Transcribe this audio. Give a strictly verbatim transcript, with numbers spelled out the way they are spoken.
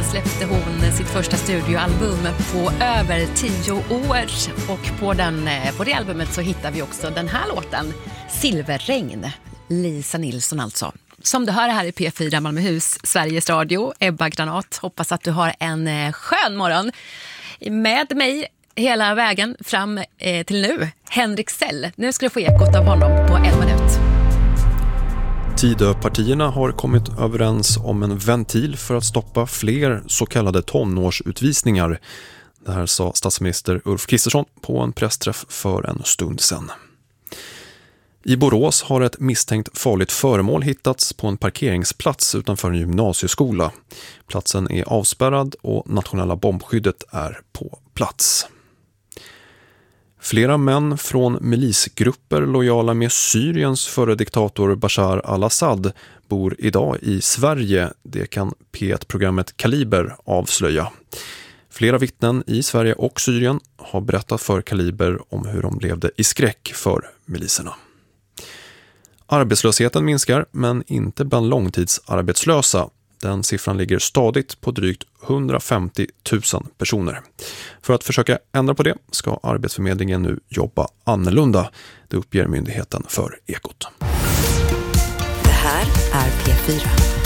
släppte hon sitt första studioalbum på över tio år. Och på, den, på det albumet så hittar vi också den här låten, Silverregn. Lisa Nilsson alltså. Som du hör här i P fyra Malmöhus, Sveriges Radio, Ebba Granat. Hoppas att du har en skön morgon. Med mig hela vägen fram eh, till nu, Henrik Sell. Nu ska du få ekot av honom på en minut. Tidöpartierna har kommit överens om en ventil för att stoppa fler så kallade tonårsutvisningar. Det här sa statsminister Ulf Kristersson på en pressträff för en stund sedan. I Borås har ett misstänkt farligt föremål hittats på en parkeringsplats utanför en gymnasieskola. Platsen är avspärrad och nationella bombskyddet är på plats. Flera män från milisgrupper lojala med Syriens före diktator Bashar al-Assad bor idag i Sverige. Det kan P ett-programmet Kaliber avslöja. Flera vittnen i Sverige och Syrien har berättat för Kaliber om hur de levde i skräck för miliserna. Arbetslösheten minskar, men inte bland långtidsarbetslösa. Den siffran ligger stadigt på drygt hundrafemtio tusen personer. För att försöka ändra på det ska Arbetsförmedlingen nu jobba annorlunda. Det uppger myndigheten för Ekot. Det här är P fyra.